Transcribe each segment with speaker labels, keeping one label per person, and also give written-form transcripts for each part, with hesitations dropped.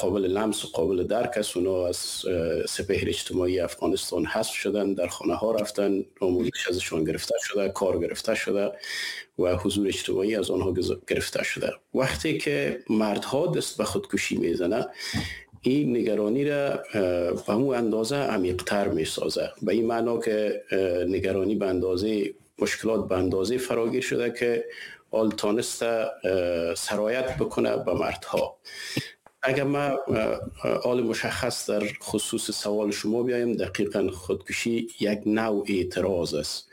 Speaker 1: قابل لمس و قابل درک است. اونا از سپهر اجتماعی افغانستان حذف شدن، در خانه ها رفتن، آموزش ازشون گرفته شده، کار گرفته شده و حضور اجتماعی از آنها گرفته شده. وقتی که مردها دست به خودکشی میزنه، این نگرانی را به اون اندازه عمیق‌تر میسازه، به این معنا که نگرانی به اندازه، مشکلات به اندازه فراگیر شده که حال تانسته سرایت بکنه به مردها. اگر ما حال مشخص در خصوص سوال شما بیایم، دقیقاً خودکشی یک نوع اعتراض است.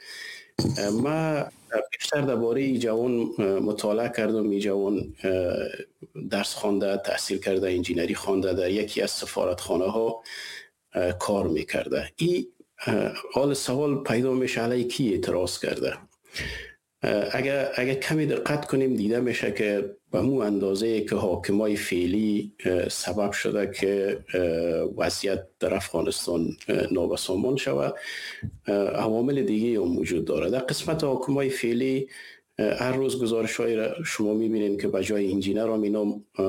Speaker 1: ما بیشتر درباره این جوان مطالعه کردم. این جوان درس خوانده، تحصیل کرده، انجینری خوانده، در یکی از سفارتخانه ها کار میکرده. این حال سوال پیدا میشه علیه کی اعتراض کرده. اگر کمی دقت کنیم دیده میشه که به مو اندازه که حاکمای فعلی سبب شده که وضعیت در افغانستان نابسامان شود، عوامل دیگه هم وجود داره. در قسمت حاکمای فعلی هر روز گزارش های شما میبینین که بجای انجینر هم اینا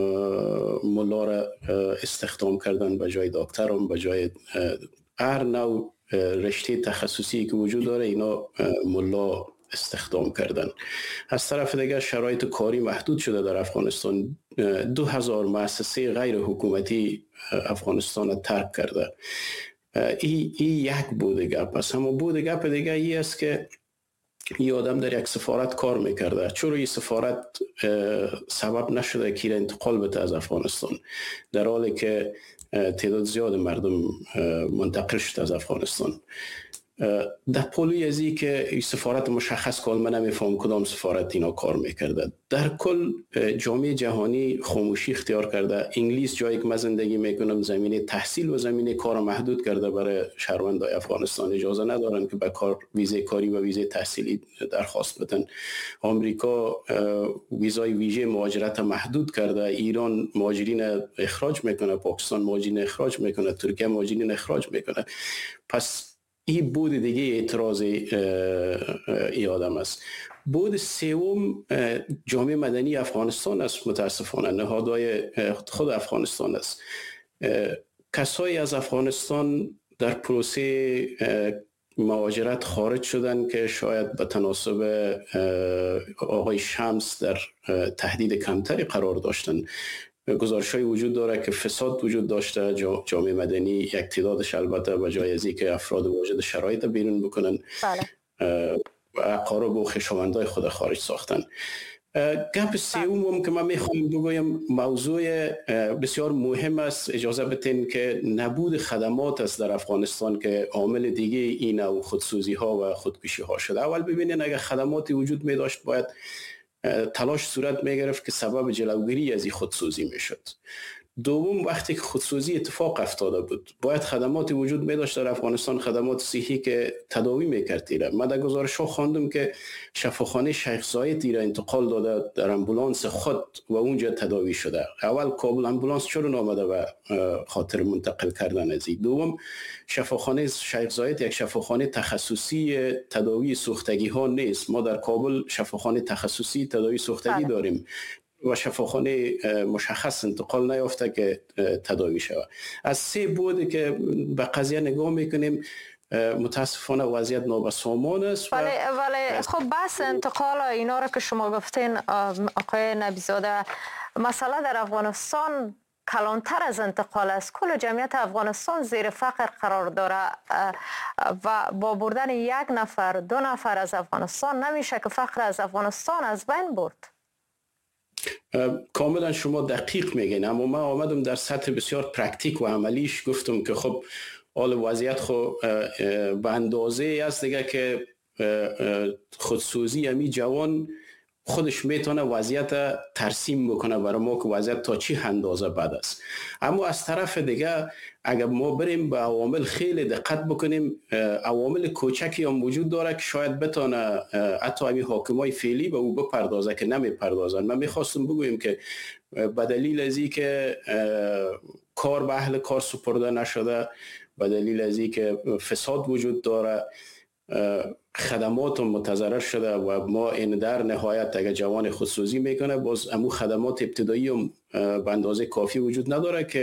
Speaker 1: ملا را استخدام کردن، بجای دکتر هم، بجای هر نوع رشته تخصصی که وجود داره اینا ملا استخدام کردن. از طرف دیگر شرایط کاری محدود شده در افغانستان. 2000 مؤسسه غیر حکومتی افغانستان را ترک کرده. این یک بود گپ است. اما بود گپ دیگه ای است که این آدم در یک سفارت کار میکرده. چرا این سفارت سبب نشده که انتقال بده از افغانستان، در حالی که تعداد زیاد مردم منتقل شد از افغانستان؟ در پولوی ازی که این سفارت مشخص کال من نمیفهم کدام سفارت اینا کار میکرده. در کل جامعه جهانی خاموشی اختیار کرده. انگلیس جایی که من زندگی میکنم زمینه تحصیل و زمینه کار محدود کرده برای شهروندان افغانستان. اجازه ندارن که به کار ویزه کاری و ویزه تحصیلی درخواست بدن. آمریکا ویزای ویژه مهاجرت محدود کرده. ایران مهاجرین اخراج میکنه، پاکستان مهاجرین اخراج میکنه، ترکیه مهاجرین اخراج میکنه. پس این بود دیگه اعتراض ای آدم است. بود سوم جامعه مدنی افغانستان است. متاسفانه نهادهای خود افغانستان است. کسایی از افغانستان در پروسه مهاجرت خارج شدن که شاید به تناسب آقای شمس در تهدید کمتری قرار داشتن. گزارش‌های وجود داره که فساد وجود داشته. جامعه مدنی یک تعدادش البته به جای از اینکه افراد واجد شرایط بیرون بکنن، و اقارب و خویشاوندای خود خارج ساختن. گپ سوم که من میخوام بگویم موضوع بسیار مهم است. اجازه بدین که نبود خدمات است در افغانستان که عامل دیگه این نوع خودسوزی ها و خودکشی ها شده. اول ببینین اگر خدماتی وجود می داشت باید تلاش صورت می گرفت که سبب جلوگیری از این خودسوزی می شد. دوم، وقتی که خودسوزی اتفاق افتاده بود باید خدماتی وجود می داشت در افغانستان، خدمات صحی که تداوی میکرد تیره. من در گزارش ها خواندم که شفاخانه شیخ زاید تیره انتقال داده در امبولانس خود و اونجا تداوی شده. اول کابل امبولانس چرا نامده و خاطر منتقل کردن از این؟ دوم، شفاخانه شیخ زاید یک شفاخانه تخصصی تداوی سوختگی ها نیست. ما در کابل شفاخانه تخصصی تداوی سوختگی داریم و شفاخانه مشخص انتقال نیافته که تداوی شود. از سه بود که به قضیه نگاه میکنیم متاسفانه وضعیت نابسامان است.
Speaker 2: ولی خب بحث انتقال اینا را که شما گفتین آقای نبیزاده، مسئله در افغانستان کلانتر از انتقال است. کل جمعیت افغانستان زیر فقر قرار داره و با بردن یک نفر دو نفر از افغانستان نمیشه که فقر از افغانستان از بین برد.
Speaker 1: کاملا شما دقیق میگین، اما من آمدم در سطح بسیار پرکتیک و عملیش گفتم که خب حال وضعیت خب به اندازه است دیگه که خودسوزی امی جوان خودش میتونه وضعیت ترسیم بکنه برای ما که وضعیت تا چی اندازه بد است. اما از طرف دیگه اگر ما بریم به عوامل خیلی دقت بکنیم، عوامل کوچکی هم وجود داره که شاید بتونه حتی همین حاکمای فعلی به او بپردازه که نمیپردازن. من میخواستم بگویم که به دلیل از این که کار به اهل کار سپرده نشده، به دلیل از این که فساد وجود داره، خدمات متضرر شده و ما این در نهایت اگر جوان خودسوزی میکنه باز امو خدمات ابتدایی هم به اندازه کافی وجود نداره که